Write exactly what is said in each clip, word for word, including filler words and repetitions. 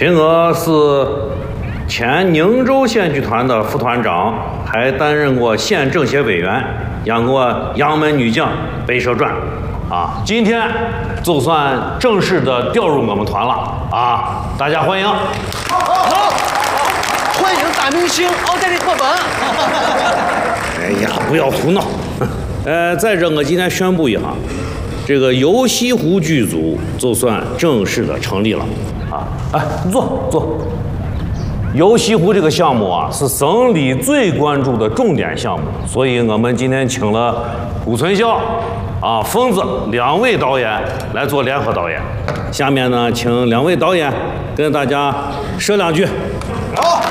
秦娥是前宁州县剧团的副团长，还担任过县政协委员，演过《杨门女将》《白蛇传》。啊，今天就算正式的调入我们团了啊！大家欢迎。 好，好，欢迎大明星奥黛丽·赫本。 哎呀，不要胡闹！呃，再者，我今天宣布一下，这个游西湖剧组就算正式的成立了啊！哎，坐坐。游西湖这个项目啊，是省里最关注的重点项目，所以我们今天请了顾存孝。啊，疯子两位导演来做联合导演。下面呢，请两位导演跟大家说两句。 好。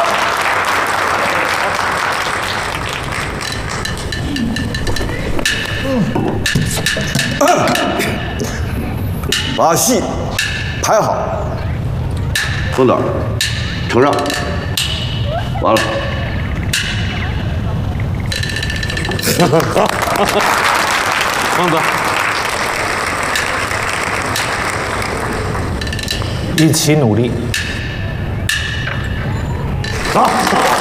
嗯，把戏排好，分脸，承让，完了。 疯子， 一起努力。 好，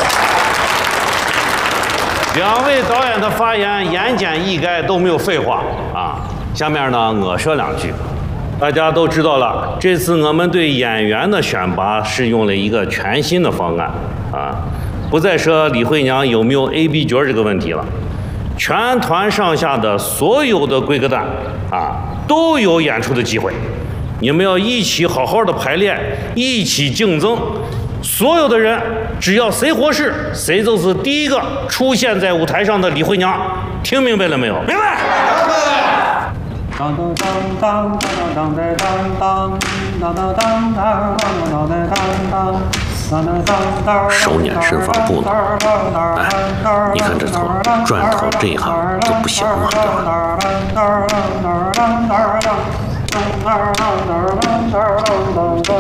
两位导演的发言言简意赅，都没有废话啊。下面呢，我说两句。大家都知道了，这次我们对演员的选拔是用了一个全新的方案啊，不再说李慧娘有没有 A B 角这个问题了。全团上下的所有的规格蛋啊，都有演出的机会。你们要一起好好的排练，一起竞争。所有的人，只要谁合适，谁就是第一个出现在舞台上的李慧娘。听明白了没有？明白。 当当当当当当当当当当当当当当。 手捻身法不能，哎，你看这头转头这一行就不行吗？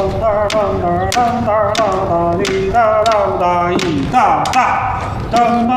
这。